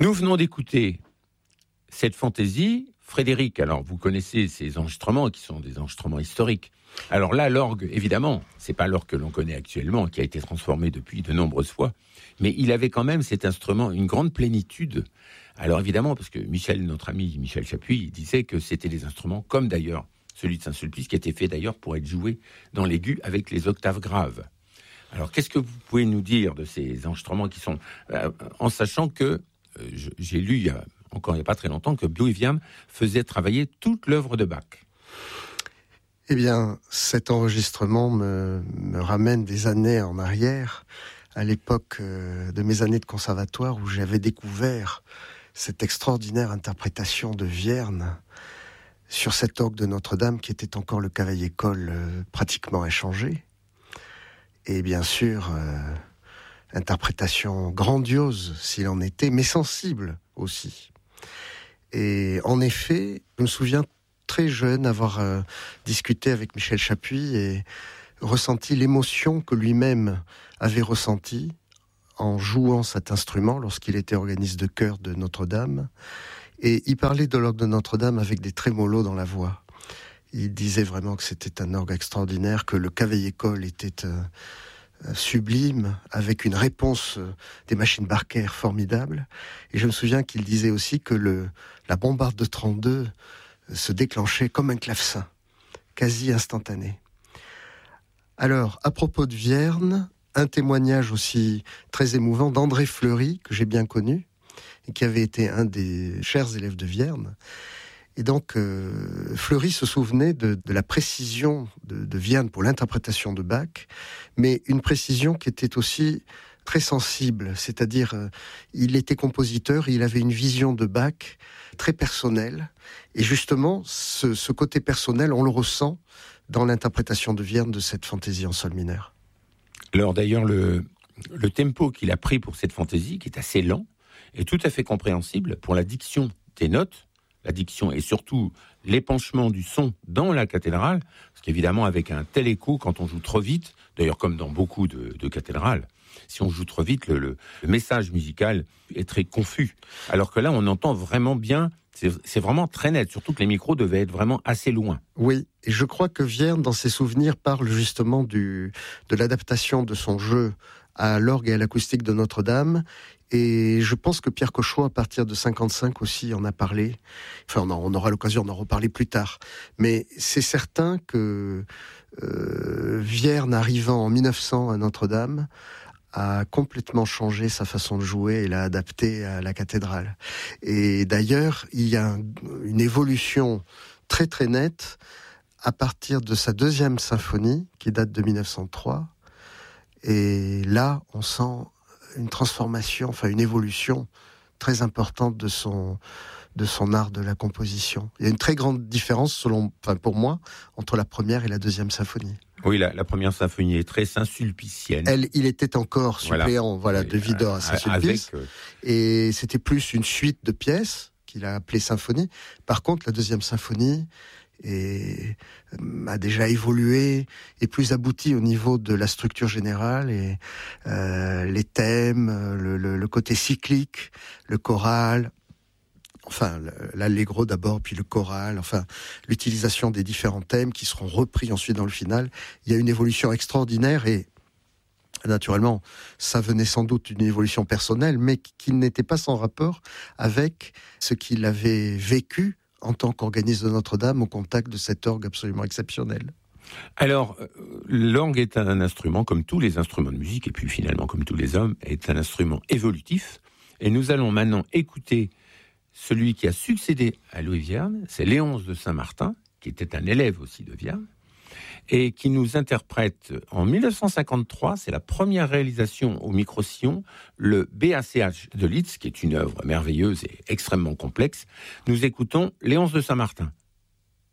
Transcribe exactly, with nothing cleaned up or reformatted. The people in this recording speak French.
Nous venons d'écouter cette fantaisie. Frédéric, alors vous connaissez ces enregistrements qui sont des enregistrements historiques. Alors là, l'orgue, évidemment, c'est pas l'orgue que l'on connaît actuellement, qui a été transformé depuis de nombreuses fois, mais il avait quand même cet instrument, une grande plénitude. Alors évidemment, parce que Michel, notre ami Michel Chapuis, disait que c'était des instruments comme d'ailleurs celui de Saint-Sulpice, qui était fait d'ailleurs pour être joué dans l'aigu avec les octaves graves. Alors qu'est-ce que vous pouvez nous dire de ces enregistrements qui sont, euh, en sachant que euh, je, j'ai lu il y a encore il n'y a pas très longtemps que Louis Vierne faisait travailler toute l'œuvre de Bach. Eh bien, cet enregistrement me, me ramène des années en arrière, à l'époque euh, de mes années de conservatoire, où j'avais découvert cette extraordinaire interprétation de Vierne sur cet orgue de Notre-Dame qui était encore le Cavaillé-Coll euh, pratiquement inchangé. Et bien sûr, euh, interprétation grandiose s'il en était, mais sensible aussi. Et en effet, je me souviens très jeune avoir euh, discuté avec Michel Chapuis et ressenti l'émotion que lui-même avait ressentie en jouant cet instrument lorsqu'il était organiste de chœur de Notre-Dame. Et il parlait de l'orgue de Notre-Dame avec des trémolos dans la voix. Il disait vraiment que c'était un orgue extraordinaire, que le Cavaillé-Coll était euh, sublime, avec une réponse des machines Barker formidable. Et je me souviens qu'il disait aussi que le, la bombarde de trente-deux se déclenchait comme un clavecin, quasi instantané. Alors, à propos de Vierne, un témoignage aussi très émouvant d'André Fleury, que j'ai bien connu, et qui avait été un des chers élèves de Vierne. Et donc, euh, Fleury se souvenait de, de la précision de, de Vierne pour l'interprétation de Bach, mais une précision qui était aussi très sensible, c'est-à-dire euh, il était compositeur, il avait une vision de Bach très personnelle, et justement, ce, ce côté personnel, on le ressent dans l'interprétation de Vierne de cette fantaisie en sol mineur. Alors d'ailleurs, le, le tempo qu'il a pris pour cette fantaisie, qui est assez lent, est tout à fait compréhensible pour la diction des notes, la diction et surtout l'épanchement du son dans la cathédrale, parce qu'évidemment avec un tel écho, quand on joue trop vite, d'ailleurs comme dans beaucoup de, de cathédrales, si on joue trop vite, le, le, le message musical est très confus. Alors que là, on entend vraiment bien, c'est, c'est vraiment très net, surtout que les micros devaient être vraiment assez loin. Oui, et je crois que Vierne, dans ses souvenirs, parle justement du, de l'adaptation de son jeu à l'orgue et à l'acoustique de Notre-Dame. Et je pense que Pierre Cochot, à partir de cinquante-cinq aussi, en a parlé. Enfin, on, en, on aura l'occasion d'en reparler plus tard. Mais c'est certain que euh, Vierne, arrivant en mille neuf cents à Notre-Dame, a complètement changé sa façon de jouer et l'a adapté à la cathédrale. Et d'ailleurs, il y a un, une évolution très très nette à partir de sa deuxième symphonie, qui date de mille neuf cent trois. Et là, on sent une transformation, enfin une évolution très importante de son, de son art de la composition. Il y a une très grande différence, selon, enfin pour moi, entre la première et la deuxième symphonie. Oui, la, la première symphonie est très Saint-Sulpicienne. Elle, il était encore suppléant, voilà, voilà de Widor à Saint-Sulpice. Avec, euh... Et c'était plus une suite de pièces qu'il a appelées symphonie. Par contre, la deuxième symphonie et a déjà évolué, est plus abouti au niveau de la structure générale et euh, les thèmes, le, le, le côté cyclique, le choral, enfin l'allegro d'abord, puis le choral, enfin l'utilisation des différents thèmes qui seront repris ensuite dans le final. Il y a une évolution extraordinaire et naturellement, ça venait sans doute d'une évolution personnelle, mais qui n'était pas sans rapport avec ce qu'il avait vécu en tant qu'organiste de Notre-Dame au contact de cet orgue absolument exceptionnel. Alors, l'orgue est un instrument, comme tous les instruments de musique, et puis finalement, comme tous les hommes, est un instrument évolutif. Et nous allons maintenant écouter celui qui a succédé à Louis Vierne, c'est Léonce de Saint-Martin, qui était un élève aussi de Vierne, et qui nous interprète en mille neuf cent cinquante-trois, c'est la première réalisation au micro-sillon, le B A C H de Liszt, qui est une œuvre merveilleuse et extrêmement complexe. Nous écoutons Léonce de Saint-Martin.